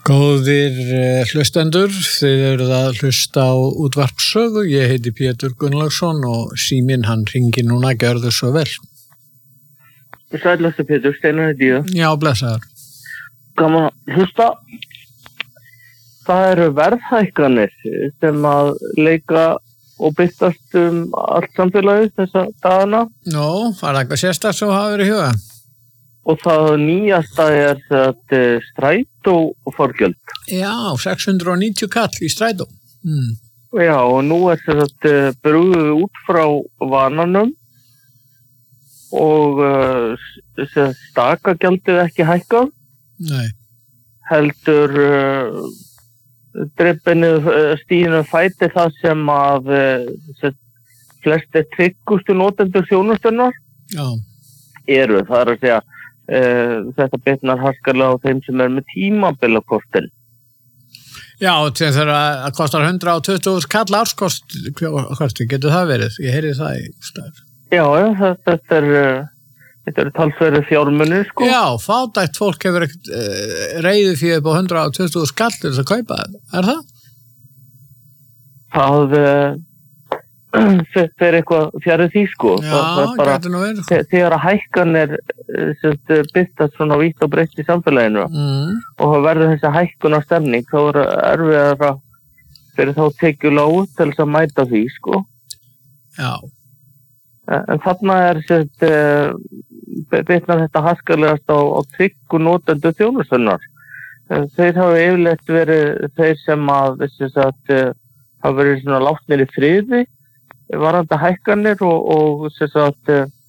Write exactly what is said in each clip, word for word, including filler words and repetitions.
Góðir uh, hlustendur, þið eruð að hlusta á útvarpssögu. Ég heiti Pétur Gunnlaugsson og síminn hann hringir núna, gjörðu svo vel. Sællastu Pétur, Steinar heiti ég. Já, blessaður. Gaman að hlusta. Það eru verðhækkanir sem að leika og byrtast um allt samfélagið þessa dagana. Nó, var það eitthvað sérstakt sem hafa verið í huga? Og það nýjasta er þetta strætó og forgjöld. Já, sex hundruð og níutíu kall í strætó. Mm. Já, og nú er þetta brugðið út frá vananum og uh, stakagjaldið ekki hækkað. Nei. Heldur uh, dreipinu uh, stíðinu fæti það sem að uh, flesti tryggustu notendur þjónustunnar Já. eru. Það er að segja Uh, þetta bitnar harkalega á þeim sem er með tímabilakortin. Já, þegar það kostar hundrað tuttugu þúsund kall árskosti, getur það verið? Ég heyri það í stað. Já, ja, þetta er uh, þetta er talsverði fjármunir, sko. Já, fátækt fólk hefur ekkert uh, reiði fyrir upp á hundrað tuttugu þúsund kall til þess að kaupa það. Er það? Það uh, þetta er eitthvað fjarið því, sko. Já, það, það bara, getur nú verið, sko. Þegar að hækkan er byrtast svona vítt og breytt í samfélaginu mm. og það verður þessi hækkun á stemning, þá er erfiðara fyrir þá tekjulágu til þess að mæta því, sko. Já. En þarna er sett bitnar þetta harkalegast á, á tryggu notendur þjónustunnar. Þeir hafa yfirleitt verið þeir sem að þess að hafa verið svona látnir í friði varandi hækkanir og, og þess að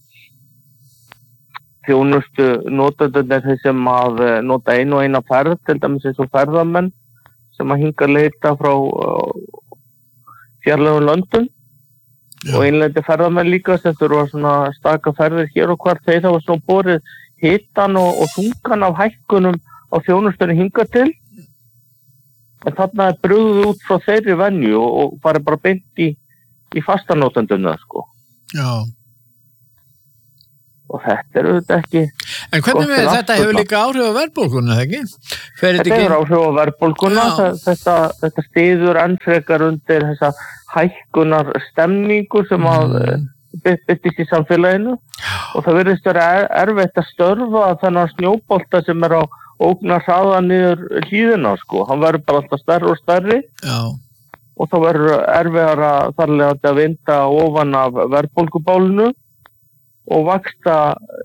þjónustu notendurnir þeir sem að nota einu og eina ferð, til dæmis eins og ferðamenn sem að hinga leita frá fjarlægum löndum. Já. Og innlendi ferðamenn líka sem þurfa svona staka ferðir hér og hvar, þeir hafa svona borið hitan og, og þungan af hækkunum á þjónustunni hinga til. En þarna er brugðið út frá þeirri venju og, og farið bara beint í, í fastanótenduna, sko. Já. Og þetta er auðvitað ekki... En hvernig við þetta hefur líka áhrif á verðbólguna, það ekki? Þetta ekki... hefur áhrif á verðbólguna, þetta, þetta stiður enn frekar undir þessa hækkunar stemningu sem að mm. byrtist í samfélaginu og það virðist vera erfitt að störfa þennan snjóbolta sem er á ógnar hraða niður hlíðina, sko. Hann verður bara alltaf stærri og stærri. Já. Og þá verður erfiðara þarlega að vinda ofan af verðbólgubálinu og vaksta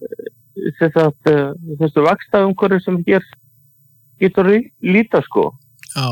þessu vaksta umhverfi sem hér getur líta, sko. Já.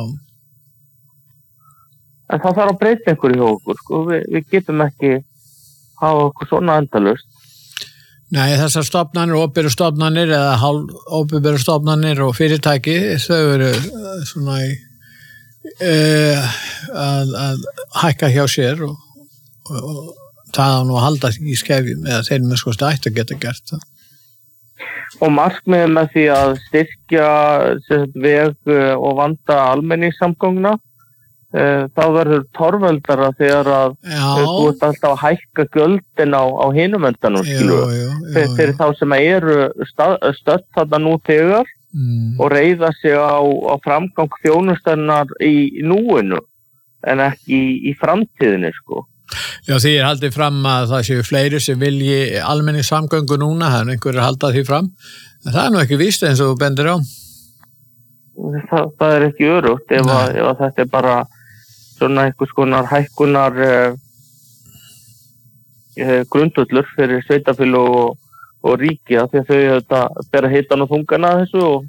En það þarf að breyta einhverju hjá okkur, sko. Vi, við getum ekki hafa okkur svona endalaust. Nei, þessar stofnanir, opinberu stofnanir eða hálf opinberu stofnanir og fyrirtæki, þau eru svona í, uh, að, að hækka hjá sér og, og, og það á nú að halda í skefjum eða þeir með sko stætt að geta gert það. Og markmiðið með því að styrkja veg og vanda almenningssamgangna, þá verður torveldara þegar að þú ert alltaf að hækka gjöldin á, á hinum endanum, skilu. Fyrir þá sem eru stödd þarna nú þegar mm. og reiða sig á, á framgang þjónustunnar í núinu en ekki í, í framtíðinni, sko. Já, því er haldið fram að það séu fleiri sem vilji almenningssamgöngu núna, það er einhverjir haldað því fram. En það er nú ekki víst eins og þú bendir á. Það, það er ekki örugt ef, að, ef að þetta er bara svona einhvers konar hækkunar eh, grundvöllur fyrir sveitarfélög og, og ríki af því að þau þetta bera hitan og þungana þessu og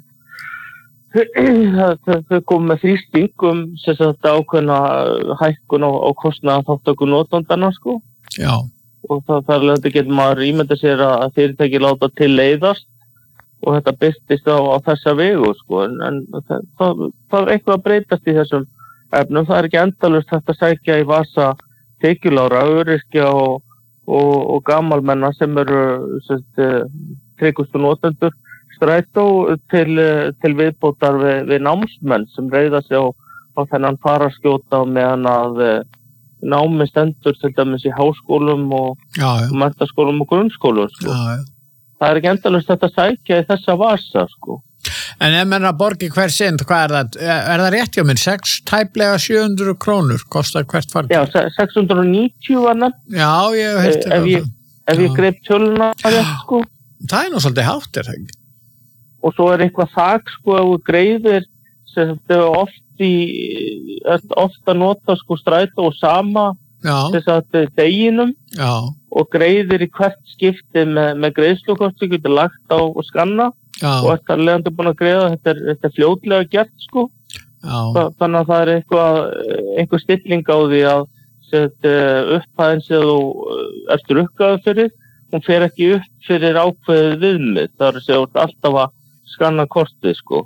þau kom með þrýsting um þetta ákveðna hækkun á, á kostnaða þáttöku notandana, sko. Já. Og það þarf að getur maður ímynda sér að fyrirtæki láta til leiðast og þetta byrtist á, á þessa vegu, sko. En, en það, það, það er eitthvað að breytast í þessum efnum. Það er ekki endalaust hægt að sækja í vasa tekjulára, öryrkja og, og, og gamalmenna sem eru tryggustu notendur strætó til, til viðbótar við, við námsmenn sem reiða sig á, á þennan faraskjóta meðan að námi stendur til dæmis í háskólum og, og menntaskólum og grunnskólum, sko. Já, já. Það er ekki endalaust þetta sækja í þessa vasa, sko. En ef menn að borgi hver sinn, hvað er það? Er það rétt hjá minn? sex, tæplega sjö hundruð krónur kostar hvert fargi? Já, sex hundruð og níutíu var nefn. Já, ég hef heilt ef ég, ef ég greip töluna rétt, sko. Það er nú svolítið hátt, er það ekki? Og svo er eitthvað þak, sko, ef þú greiðir, sem þetta er oft í, oft að nota, sko, strætó og sama, þess að þetta er deginum. Já. Og greiðir í hvert skipti með, með greiðslukort sem getur lagt á og skanna. Já. Og þetta er leiðandi búin að greiða, þetta er, þetta er fljótlega gert, sko. Þa, þannig að það er eitthvað, einhver stilling á því að setja upphæðin sem þú ert rukkaður fyrir, hún fer ekki upp fyrir ákveðið viðmið. Það er að segja alltaf að skanna kortið, sko.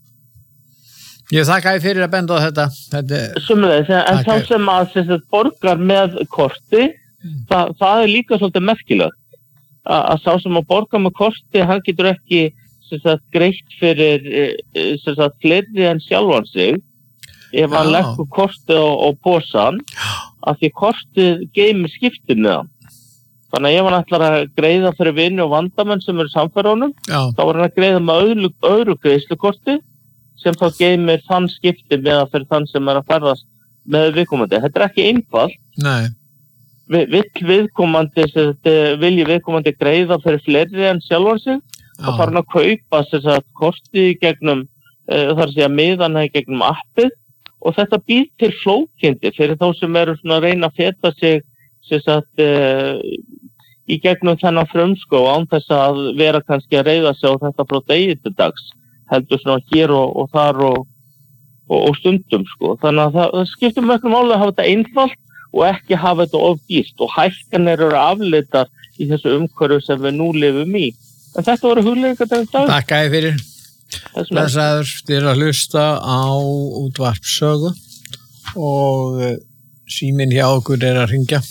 Ég þakka þér fyrir að benda á þetta. þetta Sumulegis, en þá sem að sem borgar með korti, mm. það, það er líka svolítið merkilegt. A, að sá sem að borga með korti, hann getur ekki sem sagt, greitt fyrir sem sagt, fleiri en sjálfan sig. Ef hann leggur kortið á, á posan, af því kortið geymir skiptið með hann. Þannig að ef hann ætlar að greiða fyrir vini og vandamenn sem eru samferðunum, þá var hann að greiða með öðru, öðru greiðslukorti, sem þá geymir þann skipti með að fyrir þann sem er að ferðast með viðkomandi. Þetta er ekki einfalt. Nei. Vi, vill viðkomandi, vilji viðkomandi greiða fyrir fleiri en sjálfan sig, þá fara hann að kaupa þess að kortið í gegnum, uh, þar að segja miðana í gegnum appið, og þetta býr til flókindi fyrir þá sem eru svona að reyna að feta sig sem sagt, uh, í gegnum þennan frumskó án þess að vera kannski að reiða sig á þetta frá degi til dags. Heldur svona hér og, og þar og, og, og stundum, sko. Þannig að það, það skiptir mjög máli að hafa þetta einfalt og ekki hafa þetta of dýrt og hækkanir eru afleitar í þessu umhverju sem við nú lifum í. En þetta voru hugleiðingar þennan dag. Takk æði fyrir. Blessaður, þið eru að hlusta á útvarpssögu og síminn hjá okkur er að hringja.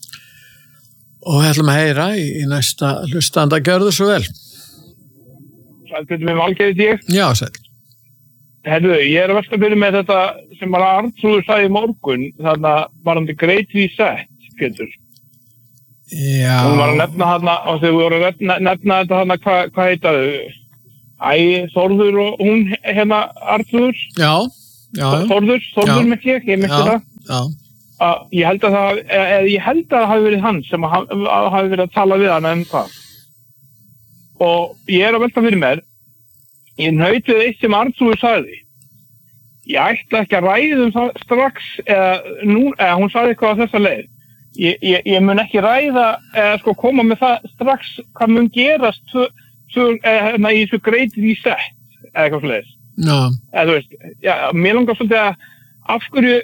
Og við ætlum að heyra í, í næsta hlustanda. Gjörðu svo vel. Sættum við valgeðið ég? Já, sætt. Herðu, ég er að versta byrja með þetta sem bara Arnþrúður sagði í morgun, þannig að varandi Great Reset, Pétur. Já. Hún var að nefna hana, og þegar við vorum að nefna, nefna þetta hana, hvað hva heitaðu? Æ, Þórður og hún, hérna, Arnþrúður? Já, já. Þórður, Þórður mitt ég, ég mitt það. Já, já. Ég held að það, eða ég held að það hafi verið hann sem hafi verið að tala við hana um það. Og ég er að velta fyrir mér, ég naut við eitt sem Arnþrúður sagði. Ég ætla ekki að ræða um það strax, eða, nú, eða hún sagði eitthvað á þessa leið. Ég, ég, ég mun ekki ræða, eða sko koma með það strax hvað mun gerast tvö, tvö, eða, í þessu Great Reset, eða eitthvað sliðis. Já. Eða þú veist, já, mér langar svolítið að af hverju,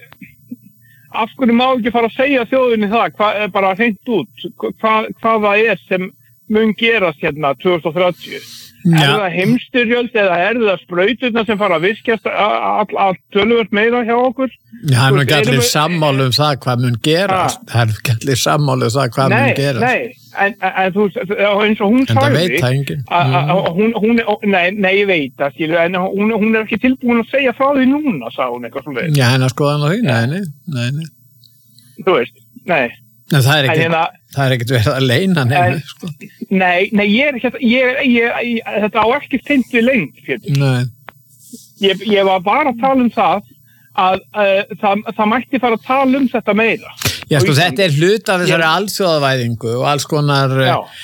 af hverju má ekki fara að segja þjóðinni það, hvað er bara hreint út, hvað, hvað það er sem mun gerast hérna tvö þúsund og þrjátíu. Já. Er það heimstyrjöld eða er það sprauturnar sem fara að virkjast allt all töluvert meira hjá okkur? Já, það er ekki allir sammálu um það hvað mun gerast. Það er ekki allir sammálu um það hvað nei, mun gerast. Nei, en, en þú, eins og hún sagði, en það veit það enginn. Hún, hún, nei, nei, ég veit það, skilur, en hún, hún er ekki tilbúin að segja frá því núna, sagði hún eitthvað svona. Já, hennar skoðan á því, nei, nei, nei, nei. Þú veist, nei. En það er ekki, hérna, það er ekkert verið að leina nefnir, sko. Nei, nei, ég er ekki, ég, ég, ég, þetta á ekki tengt við leynd, Pétur. Nei. Ég, ég var bara að tala um það að uh, það, það mætti fara að tala um þetta meira. Já, sko, þetta er hlut af þessari alþjóðavæðingu og alls konar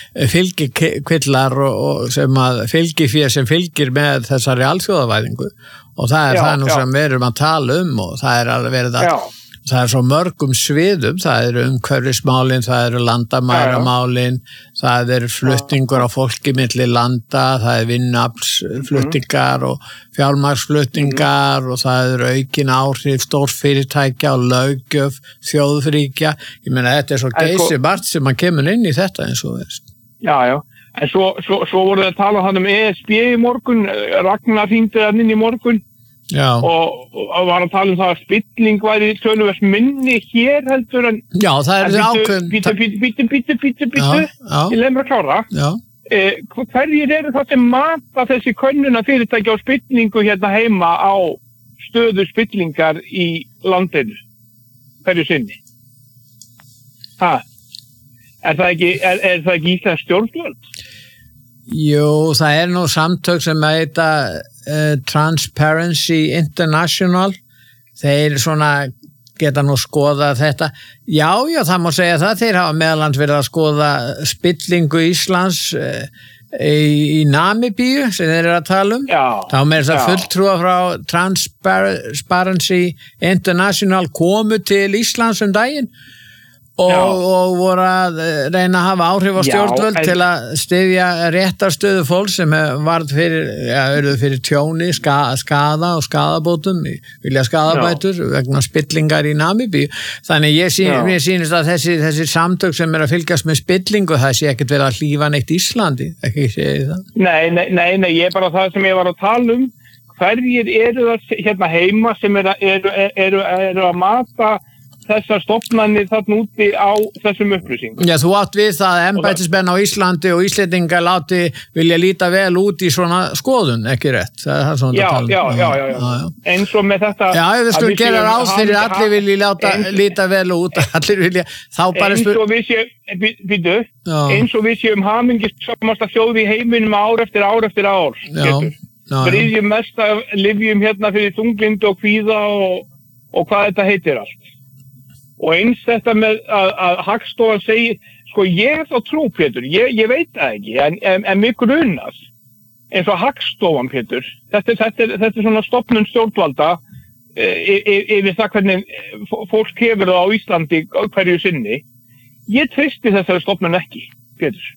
fylgikvillar og, og sem að fylgifér sem fylgir með þessari alþjóðavæðingu og það er já, það nú já. Sem við erum að tala um og það er alveg verið að já. Það er svo mörgum sviðum, það eru umhverfismálin, það eru landamæramálin, það eru flutningur á fólki milli landa, það er vinnuaflsflutningar og fjármagnsflutningar mm. og það eru aukin áhrif stórfyrirtækja og löggjöf, þjóðríkja. Ég meina þetta er svo geysi margt sem man kemur inn í þetta eins og þess. Já, já, en svo, svo, svo voru það að tala hann um E S B í morgun, Ragnar hringdi hann inn í morgun. Já. Og, og var að tala um það að spilling væri töluvert minni hér heldur en já, það er ákveðin bítu, bítu, bítu, bítu, bítu, bítu ég leið mér að klára eh, hverjir eru það sem mata þessi könnuna fyrirtæki á spillingu hérna heima á stöðu spillingar í landinu hverju sinni ha er það ekki, er, er það ekki íslensk stjórnvöld? Jú, það er nú samtök sem heita uh, Transparency International, þeir svona geta nú skoða þetta. Já, já, það má segja það. Þeir hafa meðalans verið að skoða spillingu Íslands uh, í, í Namibíu sem þeir eru að tala um. Já, þá með þess að fulltrúa frá Transparency International komu til Íslands um daginn og, og voru að reyna að hafa áhrif á stjórnvöld já, til að styðja réttarstöðu fólk sem varð fyrir, ja, fyrir tjóni, ska, skaða og skaðabótum, vilja skaðabætur já. Vegna spillingar í Namibíu. Þannig ég sí, mér sýnist að þessi, þessi samtök sem er að fylgjast með spillingu, það sé ekkert verið að hlífa neitt Íslandi, ekki segja það? Nei, nei, nei, nei, ég er bara það sem ég var að tala um. Hverjir eru það hérna heima sem eru, eru, eru, eru að mata þessar stofnanir þarna úti á þessum upplýsingum. Já, þú átt við það að embættismenn á Íslandi og Íslendingar láti vilja líta vel út í svona skoðun, ekki rétt? Það er svona já, að tala. Já, já, já, já, já. Eins og með þetta... Já, við skulum gera ráð fyrir að allir vilja láta, eins, líta vel út, allir vilja... Þá bara eins og við séum, býtu, eins og við séum hamingjusamasta þjóð í heiminum ár eftir ár eftir ár, getur. Bryðjum mest af lyfjum hérna fyrir þunglindu og kvíða og, og hvað þetta heitir allt. Og eins þetta með að, að Hagstofan segir, sko ég er þá trú, Pétur, ég, ég veit það ekki, en, en, en mig grunast, eins og Hagstofan, Pétur, þetta, þetta, þetta er svona stofnun stjórnvalda yfir það hvernig fólk hefur það á Íslandi hverju sinni. Ég treysti þessari stofnun ekki, Pétur.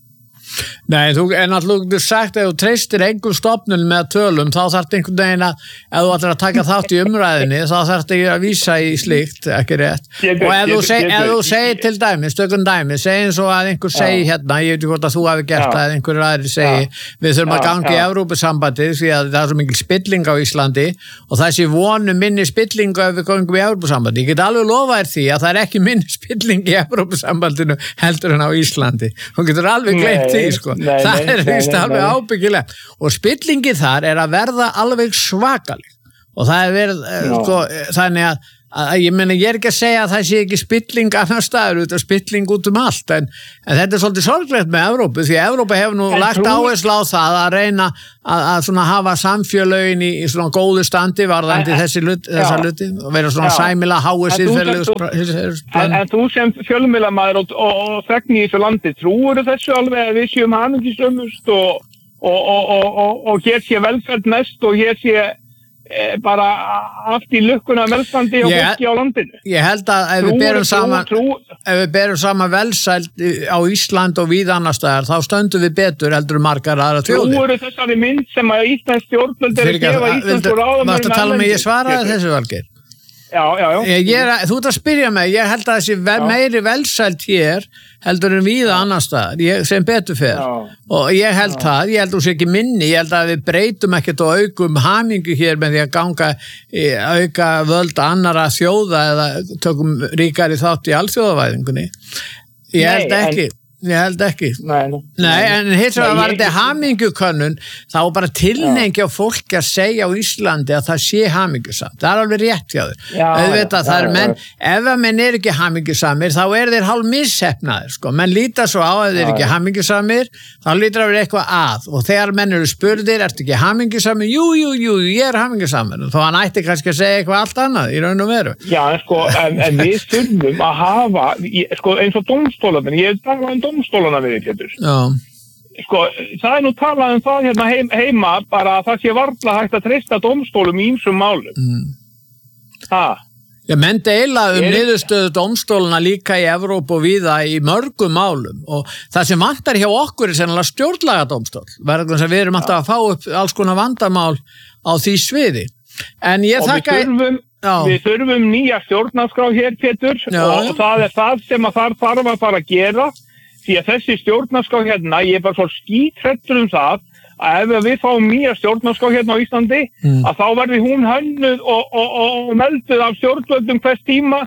Nei, þú er náttúrulega sagt að þú treystir einhver stofnun með tölum, þá þarf einhvern veginn að ef þú ætlar að taka þátt í umræðinni þá þarf ekki að vísa í slíkt, ekki rétt og ef þú seg, segir til dæmi, stökun dæmi, segi eins og að einhver segi hérna, ég veit ekki hvort að þú hafi gert það, einhver aðri segi, við þurfum að ganga í Evrópusambandið því að það er svo mikil spilling á Íslandi og það sé vonu minni spillingu ef við gangum í Evrópusambandið. Ég get alveg lofa þér því að það er ekki minni spilling í Evrópusambandinu heldur en á Íslandi. Þú getur alveg gleymt því, sko. Nei, það nei, er vist alveg ábyggilega og spillingi þar er að verða alveg svakalig og það er verið sko, þannig að, að ég meina ég er ekki að segja að það sé ekki spilling annar staður, þetta er spilling út um allt en, en þetta er svolítið sorglegt með Evrópu því að Evrópa hefur nú en lagt trú... áherslu á það að reyna að, að svona hafa samfélögin í, í svona góðu standi varðandi en, þessi lut, þessa luti og vera svona sæmilega háið siðferðilegu en, en þú sem fjölmiðlamaður og, og, og þegni í þessu landi trúur þessu alveg að við séum hamingjusömmust og, og, og, og, og hér sé velferð næst og hér sé bara allt í lukkuna velstandi og fólki á landinu. Ég held að ef við berum saman trú, trú. ef við berum saman velsæld á Ísland og víð annars staðar, þá stöndum við betur heldur margar aðra þjóðir. Trúur þessari mynd sem að Íslands stjórnvöld er að gefa Íslands og ráðum Mástu tala með ég svaraði þessu Valgeir? Já, já, já. Ég, ég er, þú ert að spyrja mig, ég held að þessi vel, meiri velsæld hér heldur en víða annar staðar, ég, sem betur fer já. Og ég held já. Það, ég held þú sé ekki minni, ég held að við breytum ekkert og aukum hamingu hér með því að ganga auka völd annara þjóða eða tökum ríkari þátt í alþjóðavæðingunni. Ég held Nei, ekki. En... Ég held ekki. Nei, nei. Nei en hins vegar var þetta hamingjukönnun, þá bara tilnengi á fólki að segja á Íslandi að það sé hamingjusamt. Það er alveg rétt hjá þér. Auðvitað það er menn, ef að menn er ekki hamingjusamir, þá er þeir hálf missefnaðir, sko. Menn líta svo á að þeir er ekki hamingjusamir, þá lítur að vera eitthvað að. Og þegar menn eru spurðir, ertu ekki hamingjusamir? Jú, jú, jú, ég er hamingjusamir. Þó hann ætti kannski að segja eitthvað allt annað í raun og veru. Já, sko, en, en við þurfum að hafa, sko, eins og dómstólarnir, ég er dómstólana við Pétur. Já. Sko, það er nú talað um það hérna heim, heima bara að það sé varla hægt að treysta dómstólum í ýmsum málum. Mm. Ha. Já, menn deila um er... niðurstöðu dómstólana líka í Evrópu og víða í mörgum málum og það sem vantar hjá okkur er sennilega stjórnlagadómstól. Verðum við erum alltaf að fá upp alls konar vandamál á því sviði. En ég og þakka... Við þurfum, við þurfum nýja stjórnarskrá hér, Pétur, já, og það er það sem að þar þarf að fara að gera. Því að þessi stjórnarskrá hérna, ég er bara svo skítrættur um það að ef við fáum nýja stjórnarskrá hérna á Íslandi, mm. að þá verði hún hönnuð og, og, og melduð af stjórnvöldum hvers tíma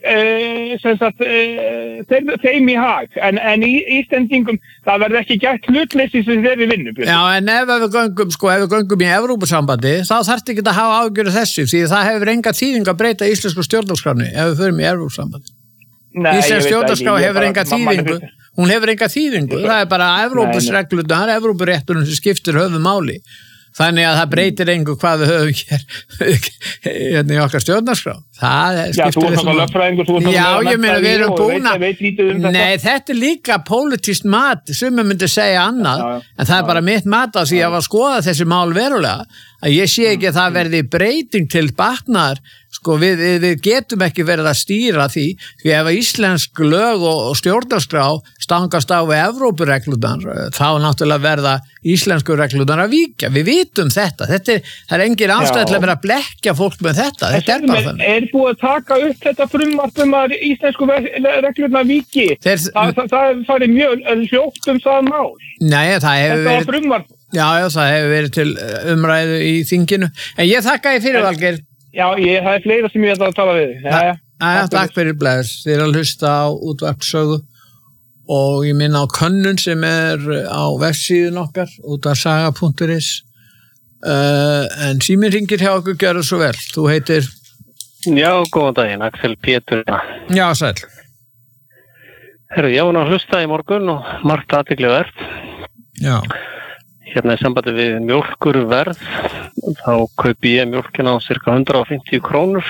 e, sagt, e, þeim, þeim í hag. En, en í Íslendingum, það verði ekki gert hlutleysi sem þeir í vinnu. Já, en ef við göngum, sko, ef við göngum í Evrópusambandi, þá þarf ekki að hafa ágjörðu þessu, því það hefur enga þýðing að breyta íslensku stjórnarskráni ef við förum í Evrópusambandi. Íslensk stjórnarskrá hefur enga þýðingu. Hún hefur enga þýðingu, það er bara Evrópusreglunar, Evrópurétturinn sem skiptir höfuð máli. Þannig að það breytir engu hvað við höfum hér hérna í okkar stjórnarskrá. Það Já, þú er svona lögfræðingur, þú er svona Já, ég meina, við erum búin að veit lítið um þetta. Nei, þetta er líka pólitískt mat, sumir myndi segja annað, já, já, en það er bara mitt mat á því að að skoða þessi mál verulega, að ég sé ekki að það verði breyting til batnaðar, sko, við, við, við getum ekki verið að stýra því, því ef íslensk lög og, og stjórnarskrá stangast á við Evrópureglunar, þá náttúrulega verða íslensku reglunar að víkja, við vitum þetta, þetta er, það er engin ástæð til að vera að blekkja fólk með þetta, þetta er bara þannig. Er búið að taka upp þetta frumvarp um að íslensku reglunar víki? Þeir, það, það, það farið mjög hljótt um það mál. Nei, það hefur verið... Þetta var frumvarp. Já, já, það hefur verið til umræðu í þinginu. En ég þakka þér fyrir, Valgeir. Já, ég, það er fleira sem ég ætla að tala við. Já, já. Já, takk fyrir Bless. Þið er að hlusta á útvarpssögu og ég minna á könnun sem er á vefsíðun okkar, útvarpssaga punktur is. Uh, en síminn hringir hjá okkur, gjörðu svo vel. Þú heitir... Já, góðan daginn, Axel Pétur. Já, sæl. Herru, ég var nú að hlusta í morgun og margt athygli verð. Já. Hérna í sambandi við mjólkurverð, þá kaupi ég mjólkina á cirka hundrað og fimmtíu krónur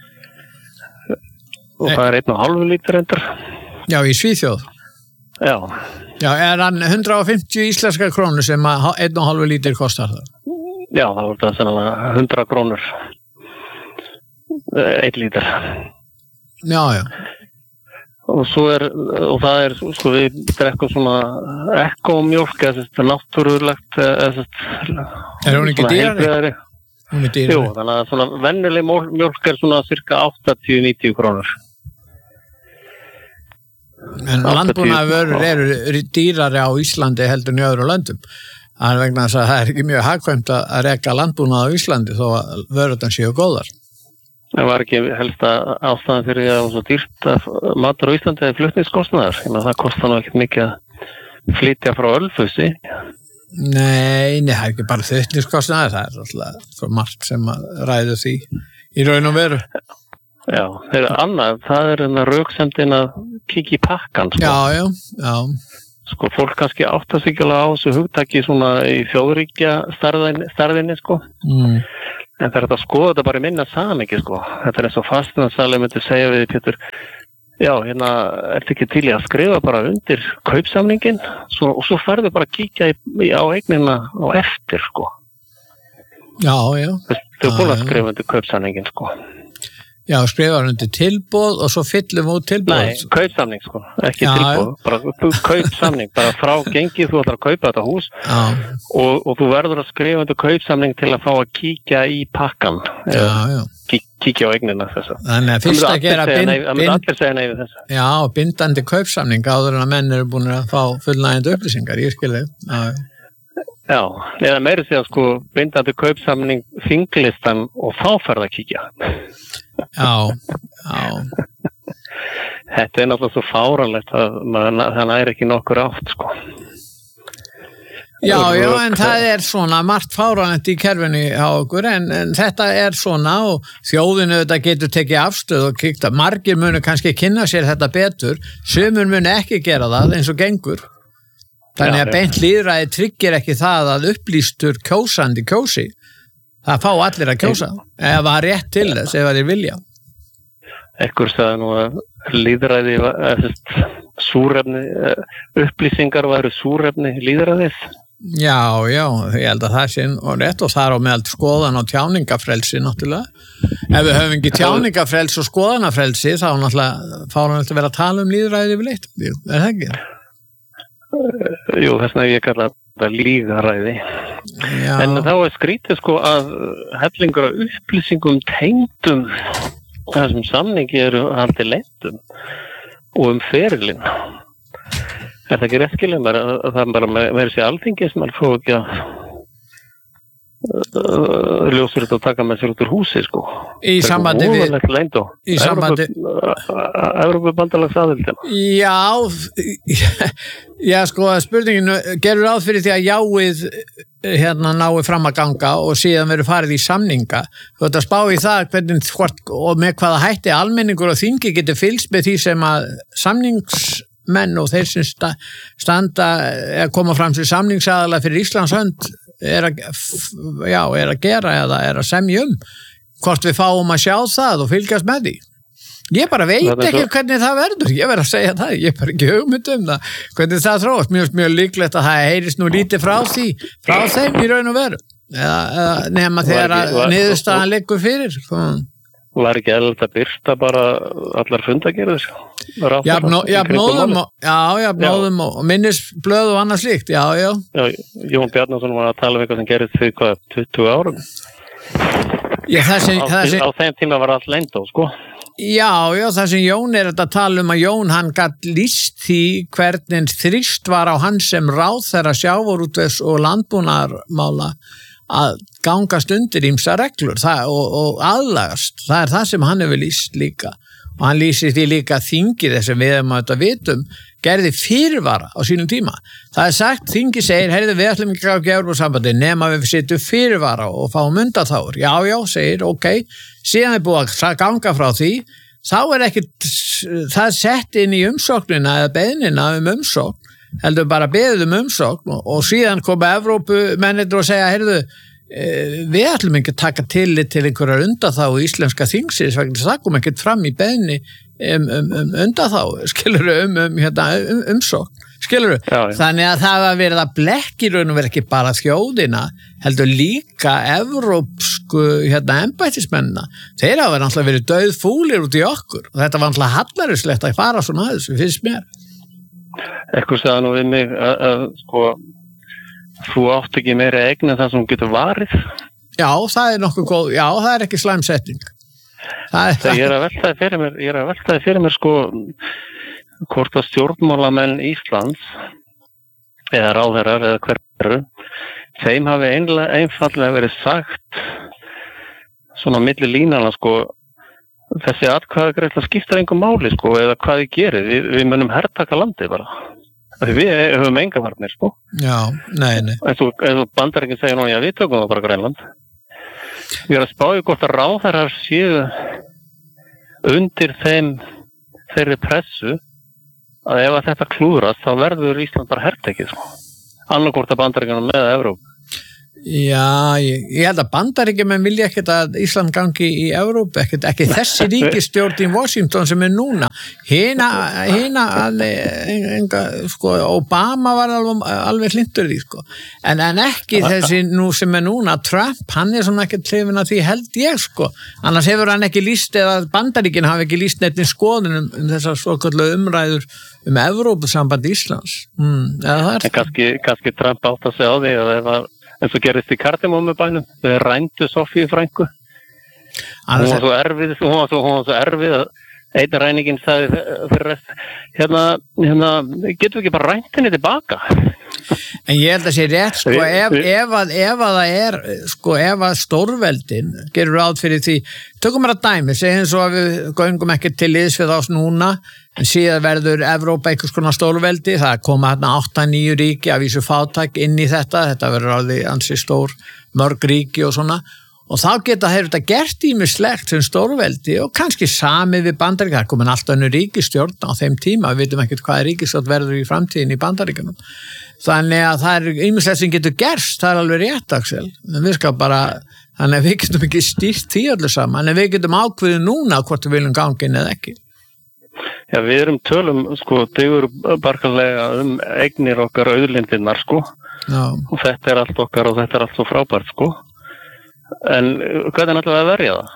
og það er einn og hálfu lítur endur. Já, í Svíþjóð? Já. Já, er hann hundrað og fimmtíu íslenska krónur sem einn og hálfu lítur kostar það? Já, það voru það sennilega hundrað krónur, einn lítur. Já, já. Og svo er, og það er, sko, við drekkum svona ekkomjólk, eða þetta er náttúrulegt, eða þetta... Er hún ekki dýrari? Hún er dýrari. Jú, þannig að svona venjuleg mjólk er svona cirka áttatíu til níutíu krónur. En landbúnaðarvörur eru dýrari á Íslandi heldur en í öðrum löndum. Það er vegna þess að það er ekki mjög hagkvæmt að reka landbúnað á Íslandi þó að vörurnar séu góðar. Það var ekki helst að ástæðan fyrir að það var svo dýrt að matur á Íslandi eða flutningskostnaðar. Það kostar nú ekkert mikið að flytja frá Ölfusi. Nei, nei, það er ekki bara flutningskostnaðar. Það er alltaf svo margt sem að ræðu því í raun og veru. Já, það er annað. Það er enn að röksemdin að kíkja í pakkan. Sko. Já, já, já. Sko, fólk kannski áttast ekki alveg á þessu hugtaki svona í þjóðríkja starðinni, sko. Mm. En það er þetta að skoða þetta bara í minna samingi, sko. Þetta er eins og fasteignasalinn myndi segja við Pétur, já, hérna, ertu ekki til í að skrifa bara undir kaupsamningin svo, og svo ferðu bara að kíkja í, í, á eignina á eftir, sko. Já, já. Þú er búin að skrifa undir kaupsamningin, sko. Já, skrifa undir tilboð og svo fyllum út tilboð. Nei, kaupsamning, sko, ekki já, tilboð, já. Bara kaupsamning, bara frá gengið, þú ætlar að kaupa þetta hús og, og þú verður að skrifa undir kaupsamning til að fá að kíkja í pakkan, já, já. Kí, kíkja á eignina þess að. Þannig að fyrst að gera bind, bind, allir segja nei við þess. Já, bindandi kaupsamning áður en að menn eru búin að fá fullnægjandi upplýsingar, ég skilði. Já, já, eða meiri segja sko bindandi kaupsamning þinglistan og þá ferð að kíkja. Já, já. Þetta er náttúrulega svo fáranlegt að það næri ekki nokkur átt, sko. Já, já, en það er svona margt fáranlegt í kerfinu á okkur, en, en þetta er svona og þjóðinu þetta getur tekið afstöð og kíkta. Margir munu kannski kynna sér þetta betur, sumur munu ekki gera það eins og gengur. Þannig að beint lýðræði tryggir ekki það að upplýstur kjósandi kjósi. Það fá allir að kjósa, ef það er rétt til þess, ef það er vilja. Ekkur sagði nú að lýðræði, súrefni, upplýsingar væru súrefni lýðræðið. Já, já, ég held að það sé og rétt og það er á meðal skoðan og tjáningafrelsi náttúrulega. Ef við höfum ekki tjáningafrelsi og skoðanafrelsi þá náttúrulega fáum við að vera að tala um lýðræði yfir leitt, er það ekki? Jú, þess vegna ég kalla þetta lýðræði. Já. En þá er skrítið sko að hellingur af upplýsingum tengdum þessum samningi eru haldið leyndum og um ferilinn. Er það ekki rétt skilum? Það er bara með þessi alþingi sem er fóð ekki að uh, ljósur þetta að taka með sér út úr húsi, sko. Í sambandi við... Í sambandi... Evrópubandalagsaðildina. Já, já, sko, spurningin gerur ráð fyrir því að jáið hérna nái fram að ganga og síðan verður farið í samninga. Þú ert að spá í það hvernig hvort og með hvaða hætti almenningur og þingi getur fylgst með því sem að samningsmenn og þeir sem standa að koma fram sem samningsaðalega fyrir Íslands hönd er að, já, er að gera eða er að semja um hvort við fáum að sjá það og fylgjast með því. Ég bara veit ekki svo... hvernig það verður, ég verð að segja það, ég bara ekki hugmynd um það, hvernig það þróast, mjög, mjög líklegt að það heyrist nú lítið frá því, frá þeim í raun og veru, eða, eða nema þegar að niðurstaðan liggur fyrir. Svona. Var ekki eðlilegt að birta bara allar fundagerðis? Jafnóðum og, já, jafnóðum og minnisblöð og annað slíkt, já, já. Já, Jón Bjarnason var að tala um eitthvað sem gerist fyrir hvað, tuttugu árum? Já, það sem... Á, það sem, á þeim tíma var allt leyndó, sko. Já, já, það sem Jón er að tala um að Jón, hann gat lýst því hvernig þrýst var á hann sem ráðherra sjávarútvegs og landbúnaðarmála að gangast undir ýmsa reglur það, og, og aðlagast, það er það sem hann hefur lýst líka og hann lýsir því líka þingi þess að við hefum að þetta vitum gerði fyrirvara á sínum tíma það er sagt, þingi segir, heyrðu við ætlum ekki að gefa úr sambandi nema við setjum fyrirvara og fáum undanþágur, já já, segir, ok síðan er búið að ganga frá því þá er ekkit það sett inn í umsóknina eða beiðnina um umsókn heldur bara beðið um umsókn og, og síðan koma Evrópumennir og segja, heyrðu, e, við ætlum ekki að taka tillit til einhverjar undanþágu íslenska þingsins, vegna það kom ekkert fram í beðni um, um, um undanþágu, skilur um, um, hérna, um umsókn, skilur já, já. Þannig að það var verið að blekki raun og verið ekki bara þjóðina, heldur líka evrópsku hérna, embættismennina, þeir hafa náttúrulega verið dauðfúlir út í okkur og þetta var náttúrulega hallærislegt að fara svona aðeins, finnst mér. Eitthvað sagði nú við mig að, að sko, þú átt ekki meira eign en það sem getur varið. Já, það er nokkuð góð, já, það er ekki slæmsetning. Það er það. Ég er að veltaði fyrir mér, ég er að veltaði fyrir mér sko, hvort að stjórnmálamenn Íslands, eða ráðherrar, eða hverju, þeim hafi einlega, einfallega verið sagt, svona milli línana sko, þessi atkvæðagreiðsla skiptir engum máli sko eða hvað þið gerir, við, við munum hertaka landið bara, því við höfum enga varnir sko. Já, nei, nei. Eins og, eins og Bandaríkin segja núna, já við tökum það bara Grænland. Við erum að spája hvort að ráðherrar séu undir þeim þeirri pressu að ef að þetta klúðrast þá verður Ísland bara hertekið sko. Annarkvort að Bandaríkjunum með Evrópu. Já, ég, ég held að Bandaríkjumenn vilja ekkert að Ísland gangi í Evrópu, ekkert, ekki þessi ríkisstjórn í Washington sem er núna hina, hina enga, sko, Obama var alveg, alveg hlindur því sko. en, en ekki þessi nú sem er núna Trump, hann er svona ekkert hrifinn af því held ég sko, annars hefur hann ekki lýst eða Bandaríkin hafi ekki lýst neitt í skoðun um, um þessar svoköldu umræður um Evrópusamband Íslands mm, eða það er en kannski, kannski Trump átt að segja á því að það var eins og gerist í Kardemómubænum, þau rændu Sofíu frænku. Hún var svo erfið, hún var svo, hún var svo erfið að einn ræningin sagði fyrir rest, hérna, hérna, getum við ekki bara rænt henni tilbaka? En ég held að sé rétt, sko, ef, ef, að, ef að það er, sko, ef að stórveldin gerur ráð fyrir því, tökum bara dæmi, segjum svo að við göngum ekki til liðs við ás núna, en síðan verður Evrópa einhvers konar stórveldi, það koma hérna átta níu ríki af vísu fátæk inn í þetta, þetta verður alveg ansi stór mörg ríki og svona, og þá geta þeir þetta gert ýmislegt sem stórveldi og kannski samið við Bandaríkjunum, það er komin alltaf önnur ríkisstjórn á þeim tíma, við vitum ekkert hvað ríkisstjórn verður í framtíðin í Bandaríkjunum. Þannig að það er ýmislegt sem getur gerst, það er alveg rétt, Axel. En við skal bara, þannig að við getum ekki stýrt því öllu saman, en við getum ákveðið núna hvort við viljum gangin eða ekki. Já, við erum tölum, sko, degur barkanlega um eignir okkar auðlindirnar, sko. Já. Og þetta er allt okkar og þetta er allt svo frábært, sko. En hvernig er alltaf að verja það?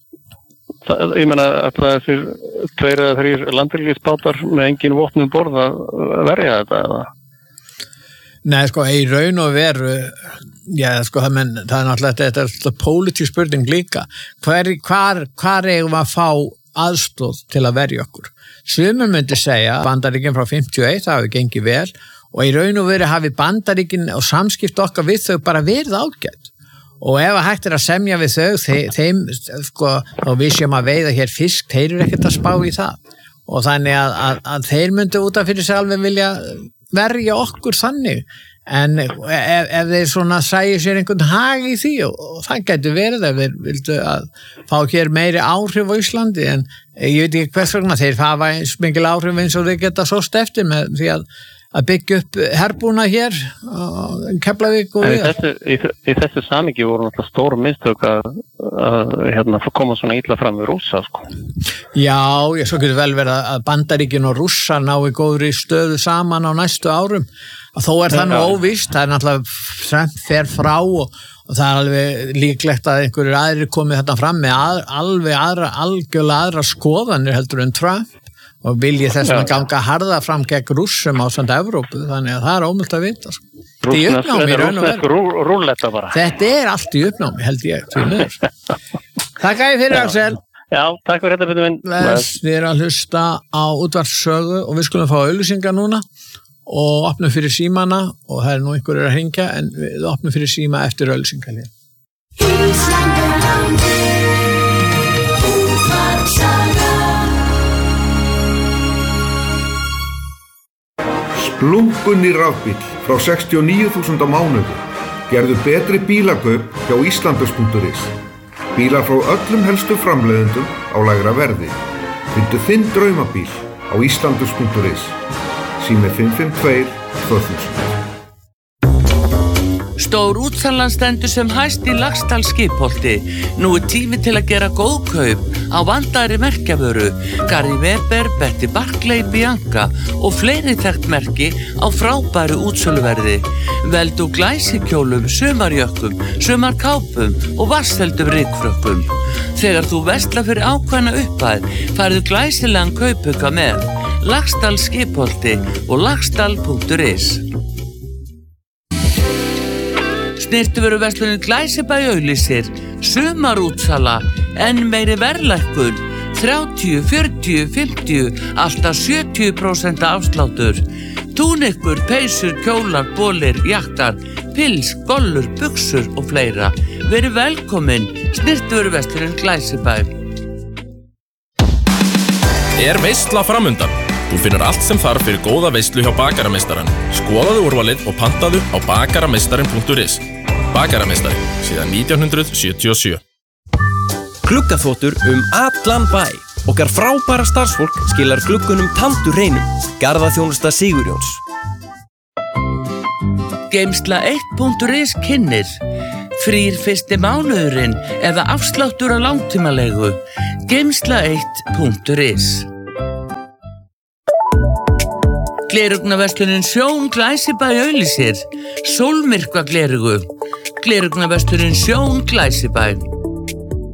það ég meina alltaf þessir tveir eða þrýr landhelgisbátar með engin vopnum borð að verja þetta eða? Nei, sko, í raun og veru, já, sko, það, menn, það er náttúrulega, þetta er alltaf pólitísk spurning líka. Hvar, hvar, hvar eigum að fá aðstóð til að verja okkur? Sumir myndi segja, Bandaríkin frá fimmtíu og eitt, það hafi gengið vel, og í raun og veru hafi Bandaríkin og samskipt okkar við þau bara verið ágætt. Og ef að hægt er að semja við þau, þeim, þeim sko, og við séum að veiða hér fisk, þeir eru ekkert að spá í það. Og þannig að, að, að þeir myndi út af fyrir sig alveg vilja verja okkur þannig. En ef, ef þeir svona sæju sér einhvern hag í því, og, og það getur verið ef þeir vildu að fá hér meiri áhrif á Íslandi, en ég veit ekki hvers vegna, þeir hafa eins mikil áhrif eins og þeir geta sóst eftir með því að að byggja upp herbúna hér í Keflavík og við. Í þessu, í, í þessu samingi voru náttúrulega stóru mistök að, að hérna, koma svona illa fram við Rússa, sko. Já, ég svo getur vel verið að Bandaríkin og Rússar nái góðri stöðu saman á næstu árum. Þó er það nú óvíst, það er náttúrulega Trump fer frá og, og það er alveg líklegt að einhverjir aðrir komið þetta fram með að, alveg aðra, algjörlega aðra skoðanir heldur en Trump og vilji þess að ganga harða fram gegn Rússum á samt Evrópu, þannig að það er ómögulegt að vita. Þetta er í uppnámi í raun og veru. Þetta er allt í uppnámi, held ég. Takk að ég fyrir, Axel. Já, takk fyrir þetta, Pétur minn. Við erum að hlusta á útvarpssögu og við skulum fá auglýsingar núna og opnum fyrir símana og það er nú einhverjur að hringja en við opnum fyrir síma eftir auglýsingar. Splunkunni rafbíll frá sextíu og níu þúsund á mánuði. Gerðu betri bílakaup hjá Íslandus punktur is. Bílar frá öllum helstu framleiðendum á lægra verði. Fyndu þinn draumabíl á Íslandus punktur is. Sími fimm fimm tvö tvö þúsund. Stór útsalan stendur sem hæst í Laxdal skipholti. Nú er tími til að gera góð kaup á vandaðri merkjavöru, Gary Weber, Betty Barclay, Bianca og fleiri þekkt merki á frábæru útsöluverði. Veldu glæsikjólum, sumarjökkum, sumarkápum og vatnsfeldum rykfrökkum. Þegar þú verslar fyrir ákveðna upphæð, færðu glæsilegan kaupauka með Laxdal skipholti og laxdal punktur is. Snyrtivöruverslunin Glæsibæ auglýsir sumarútsala, enn meiri verðlækkun, þrjátíu, fjörutíu, fimmtíu, alltaf sjötíu prósent afsláttur. Túnikur, peysur, kjólar, bolir, jakkar, pils, gollur, buxur og fleira. Verið velkomin, Snyrtivöruverslunin Glæsibæ. Er veisla framundan? Þú finnur allt sem þarf fyrir góða veislu hjá Bakarameistarann. Skoðaðu úrvalið og pantaðu á bakarameistarin punktur is. Bakarameistari, síðan nítján hundruð sjötíu og sjö. Gluggaþvottur um allan bæ. Okkar frábæra starfsfólk skilar gluggunum tandur hreinum. Garðaþjónusta Sigurjóns. Geimsla eitt punktur is kynnir. Frýr fyrsti mánuðurinn eða afsláttur á langtímalegu. Geimsla eitt punktur is. Glerugnaverslunin Sjón Glæsibæ auglýsir sólmyrkva glerugu. Glerugnaverslunin Sjón Glæsibæ.